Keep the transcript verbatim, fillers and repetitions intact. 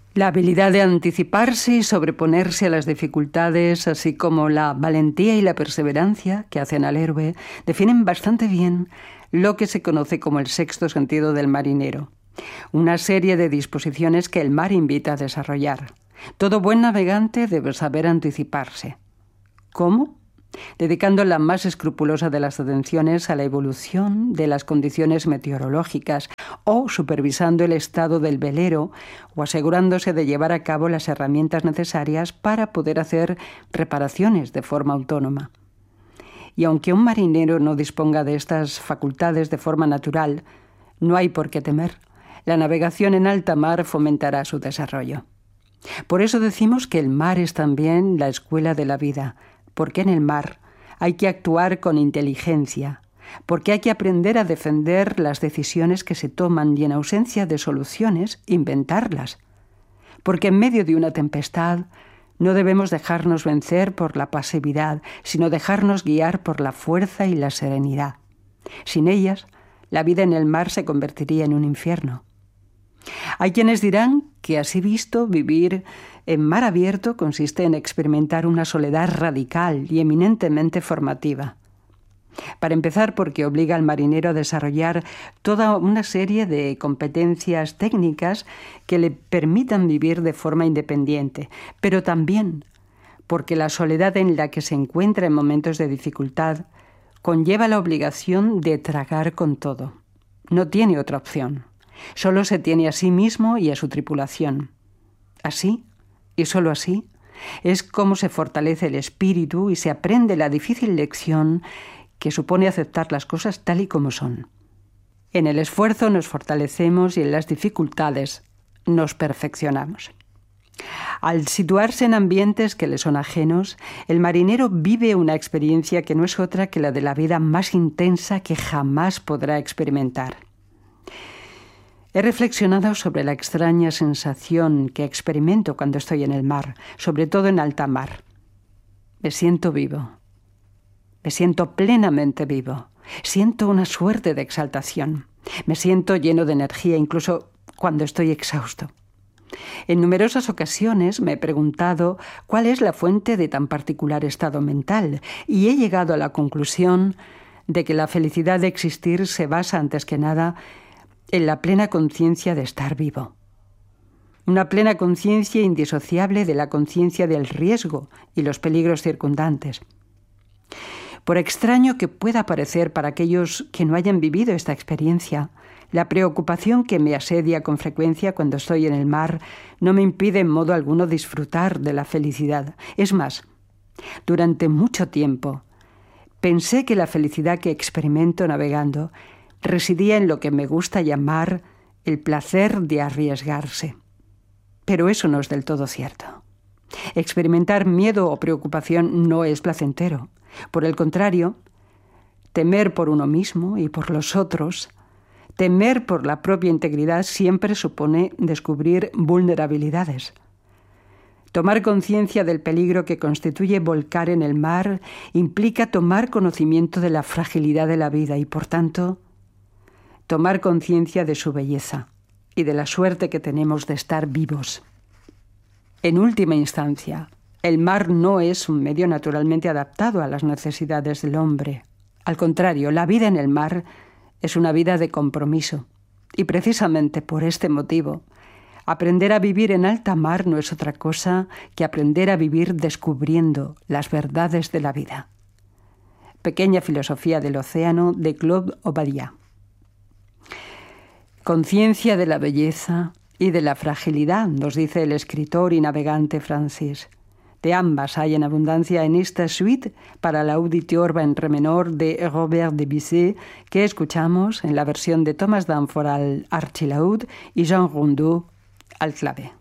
La habilidad de anticiparse y sobreponerse a las dificultades, así como la valentía y la perseverancia que hacen al héroe, definen bastante bien lo que se conoce como el sexto sentido del marinero. Una serie de disposiciones que el mar invita a desarrollar. Todo buen navegante debe saber anticiparse. ¿Cómo? Dedicando la más escrupulosa de las atenciones a la evolución de las condiciones meteorológicas o supervisando el estado del velero o asegurándose de llevar a cabo las herramientas necesarias para poder hacer reparaciones de forma autónoma. Y aunque un marinero no disponga de estas facultades de forma natural, no hay por qué temer. La navegación en alta mar fomentará su desarrollo. Por eso decimos que el mar es también la escuela de la vida, porque en el mar hay que actuar con inteligencia, porque hay que aprender a defender las decisiones que se toman y en ausencia de soluciones, inventarlas. Porque en medio de una tempestad no debemos dejarnos vencer por la pasividad, sino dejarnos guiar por la fuerza y la serenidad. Sin ellas, la vida en el mar se convertiría en un infierno. Hay quienes dirán que así visto vivir en mar abierto consiste en experimentar una soledad radical y eminentemente formativa. Para empezar, porque obliga al marinero a desarrollar toda una serie de competencias técnicas que le permitan vivir de forma independiente, pero también porque la soledad en la que se encuentra en momentos de dificultad conlleva la obligación de tragar con todo. No tiene otra opción. Solo se tiene a sí mismo y a su tripulación. Así, y solo así, es como se fortalece el espíritu y se aprende la difícil lección que supone aceptar las cosas tal y como son. En el esfuerzo nos fortalecemos y en las dificultades nos perfeccionamos. Al situarse en ambientes que le son ajenos, el marinero vive una experiencia que no es otra que la de la vida más intensa que jamás podrá experimentar. He reflexionado sobre la extraña sensación que experimento cuando estoy en el mar, sobre todo en alta mar. Me siento vivo. Me siento plenamente vivo. Siento una suerte de exaltación. Me siento lleno de energía, incluso cuando estoy exhausto. En numerosas ocasiones me he preguntado cuál es la fuente de tan particular estado mental y he llegado a la conclusión de que la felicidad de existir se basa antes que nada en la plena conciencia de estar vivo. Una plena conciencia indisociable de la conciencia del riesgo y los peligros circundantes. Por extraño que pueda parecer para aquellos que no hayan vivido esta experiencia, la preocupación que me asedia con frecuencia cuando estoy en el mar no me impide en modo alguno disfrutar de la felicidad. Es más, durante mucho tiempo pensé que la felicidad que experimento navegando residía en lo que me gusta llamar el placer de arriesgarse. Pero eso no es del todo cierto. Experimentar miedo o preocupación no es placentero. Por el contrario, temer por uno mismo y por los otros, temer por la propia integridad siempre supone descubrir vulnerabilidades. Tomar conciencia del peligro que constituye volcar en el mar implica tomar conocimiento de la fragilidad de la vida y, por tanto, tomar conciencia de su belleza y de la suerte que tenemos de estar vivos. En última instancia, el mar no es un medio naturalmente adaptado a las necesidades del hombre. Al contrario, la vida en el mar es una vida de compromiso. Y precisamente por este motivo, aprender a vivir en alta mar no es otra cosa que aprender a vivir descubriendo las verdades de la vida. Pequeña filosofía del océano de Claude Obadiah. Conciencia de la belleza y de la fragilidad, nos dice el escritor y navegante francés. De ambas hay en abundancia en esta suite para la Auditeur en re menor de Robert Debussy, que escuchamos en la versión de Thomas Danforth al archilaúd y Jean Rondeau al clave.